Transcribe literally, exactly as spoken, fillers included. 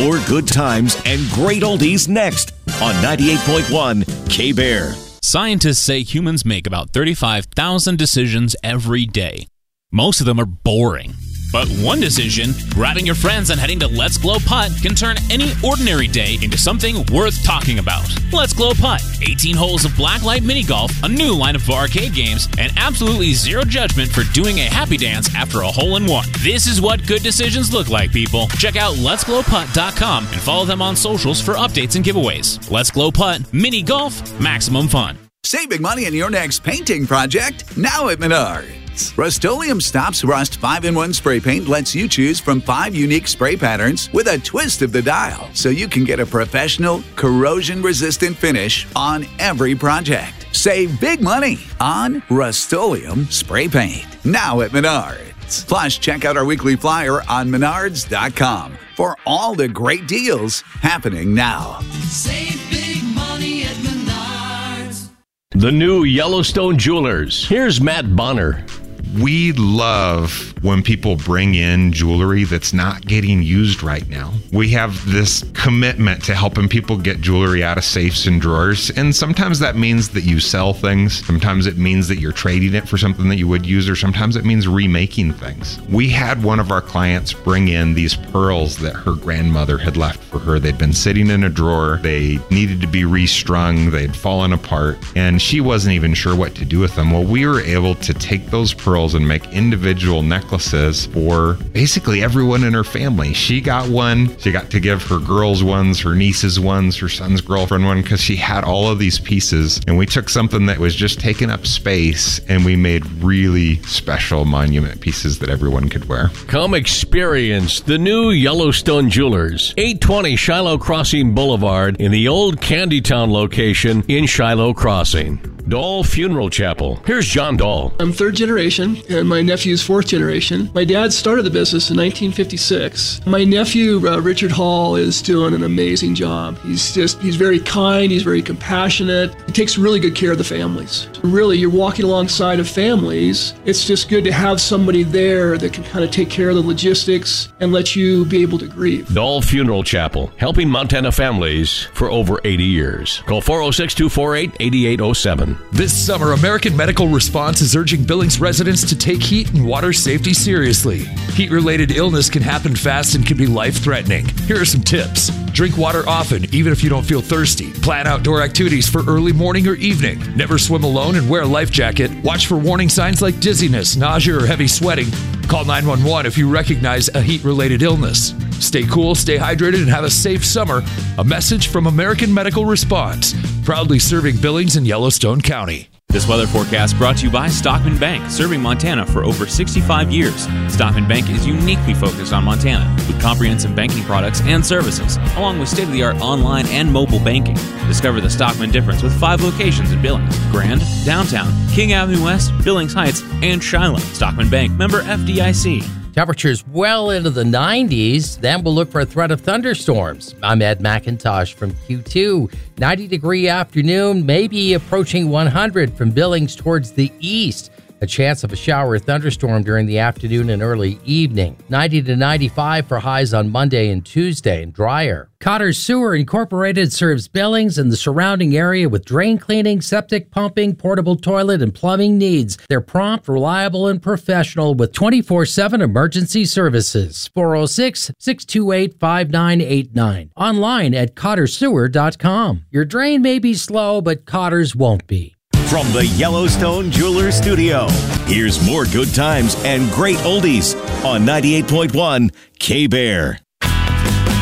More good times and great oldies next on ninety-eight point one K-Bear. Scientists say humans make about thirty-five thousand decisions every day. Most of them are boring. But one decision, grabbing your friends and heading to Let's Glow Putt, can turn any ordinary day into something worth talking about. Let's Glow Putt. eighteen holes of blacklight mini golf, a new line of arcade games, and absolutely zero judgment for doing a happy dance after a hole-in-one. This is what good decisions look like, people. Check out lets glow putt dot com and follow them on socials for updates and giveaways. Let's Glow Putt. Mini golf. Maximum fun. Save big money on your next painting project now at Menards. Rust-Oleum Stops Rust five in one Spray Paint lets you choose from five unique spray patterns with a twist of the dial, so you can get a professional, corrosion-resistant finish on every project. Save big money on Rust-Oleum Spray Paint now at Menards. Plus, check out our weekly flyer on menards dot com for all the great deals happening now. Save big money at Menards. The new Yellowstone Jewelers. Here's Matt Bonner. We love when people bring in jewelry that's not getting used right now. We have this commitment to helping people get jewelry out of safes and drawers. And sometimes that means that you sell things. Sometimes it means that you're trading it for something that you would use, or sometimes it means remaking things. We had one of our clients bring in these pearls that her grandmother had left for her. They'd been sitting in a drawer. They needed to be restrung. They'd fallen apart, and she wasn't even sure what to do with them. Well, we were able to take those pearls and make individual necklaces for basically everyone in her family. She got one. She got to give her girls ones, her nieces ones, her son's girlfriend one, because she had all of these pieces. And we took something that was just taking up space, and we made really special monument pieces that everyone could wear. Come experience the new Yellowstone Jewelers, eight twenty Shiloh Crossing Boulevard in the old Candytown location in Shiloh Crossing. Dahl Funeral Chapel. Here's John Dahl. I'm third generation, and my nephew's fourth generation. My dad started the business in nineteen fifty-six. My nephew, uh, Richard Hall, is doing an amazing job. He's just, he's very kind, he's very compassionate. He takes really good care of the families. Really, you're walking alongside of families. It's just good to have somebody there that can kind of take care of the logistics and let you be able to grieve. Dahl Funeral Chapel, helping Montana families for over eighty years. Call four oh six, two four eight, eight eight oh seven. This summer, American Medical Response is urging Billings residents to take heat and water safety seriously. Heat-related illness can happen fast and can be life-threatening. Here are some tips. Drink water often, even if you don't feel thirsty. Plan outdoor activities for early morning or evening. Never swim alone and wear a life jacket. Watch for warning signs like dizziness, nausea, or heavy sweating. Call nine one one if you recognize a heat-related illness. Stay cool, stay hydrated, and have a safe summer. A message from American Medical Response, proudly serving Billings and Yellowstone County. This weather forecast brought to you by Stockman Bank, serving Montana for over sixty-five years. Stockman Bank is uniquely focused on Montana with comprehensive banking products and services, along with state-of-the-art online and mobile banking. Discover the Stockman difference with five locations in Billings: Grand, Downtown, King Avenue West, Billings Heights, and Shiloh. Stockman Bank, member F D I C. Temperatures well into the nineties. Then we'll look for a threat of thunderstorms. I'm Ed McIntosh from Q two. ninety degree afternoon, maybe approaching one hundred from Billings towards the east. A chance of a shower or thunderstorm during the afternoon and early evening. ninety to ninety-five for highs on Monday and Tuesday, and drier. Cotter Sewer Incorporated serves Billings and the surrounding area with drain cleaning, septic pumping, portable toilet, and plumbing needs. They're prompt, reliable, and professional with twenty-four seven emergency services. four oh six, six two eight, five nine eight nine. Online at cotter sewer dot com. Your drain may be slow, but Cotter's won't be. From the Yellowstone Jewelers Studio, here's more good times and great oldies on ninety-eight point one K-Bear.